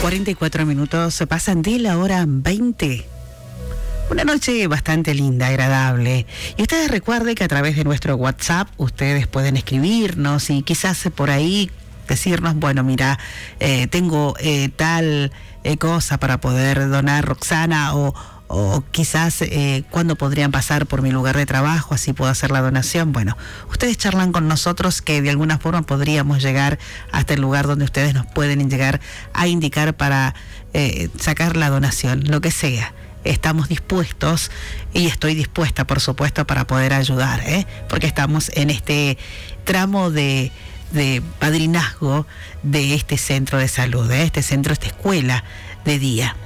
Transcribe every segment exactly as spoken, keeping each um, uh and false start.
cuarenta y cuatro minutos se pasan de la hora veinte. Una noche bastante linda, agradable. Y ustedes recuerden que a través de nuestro WhatsApp ustedes pueden escribirnos y quizás por ahí decirnos, bueno, mira, eh, tengo eh, tal eh, cosa para poder donar, Roxana, o, o quizás eh, cuándo podrían pasar por mi lugar de trabajo, así puedo hacer la donación. Bueno, ustedes charlan con nosotros que de alguna forma podríamos llegar hasta el lugar donde ustedes nos pueden llegar a indicar para eh, sacar la donación, lo que sea. Estamos dispuestos y estoy dispuesta, por supuesto, para poder ayudar, ¿eh? Porque estamos en este tramo de, de padrinazgo de este centro de salud, de ¿eh? este centro, esta escuela de día.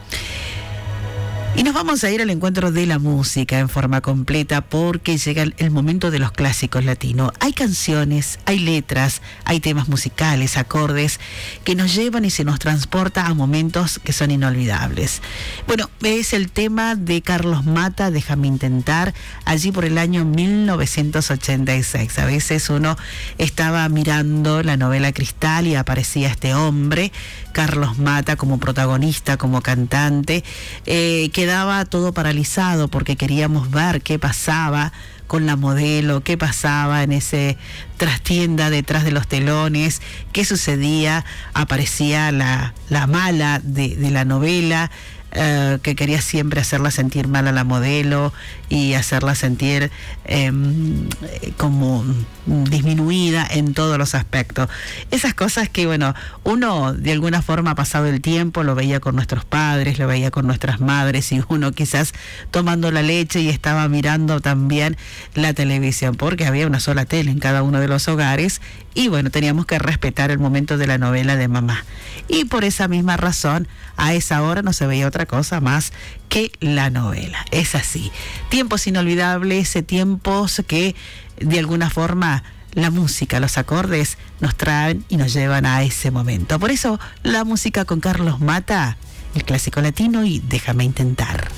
Y nos vamos a ir al encuentro de la música en forma completa porque llega el momento de los clásicos latinos. Hay canciones, hay letras, hay temas musicales, acordes que nos llevan y se nos transporta a momentos que son inolvidables. Bueno, es el tema de Carlos Mata, Déjame Intentar, allí por el año mil novecientos ochenta y seis. A veces uno estaba mirando la novela Cristal y aparecía este hombre, Carlos Mata, como protagonista, como cantante, eh, quedaba todo paralizado porque queríamos ver qué pasaba con la modelo, qué pasaba en ese trastienda detrás de los telones, qué sucedía. Aparecía la, la mala de, de la novela, Uh, que quería siempre hacerla sentir mal a la modelo y hacerla sentir eh, como disminuida en todos los aspectos. Esas cosas que, bueno, uno de alguna forma ha pasado el tiempo, lo veía con nuestros padres, lo veía con nuestras madres, y uno quizás tomando la leche y estaba mirando también la televisión, porque había una sola tele en cada uno de los hogares, y bueno, teníamos que respetar el momento de la novela de mamá. Y por esa misma razón, a esa hora no se veía otra cosa más que la novela. Es así. Tiempos inolvidables, tiempos que de alguna forma la música, los acordes nos traen y nos llevan a ese momento. Por eso la música con Carlos Mata, el clásico latino y Déjame Intentar.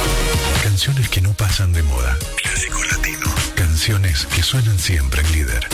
Canciones que no pasan de moda. Clásico latino. Canciones que suenan siempre en Líder.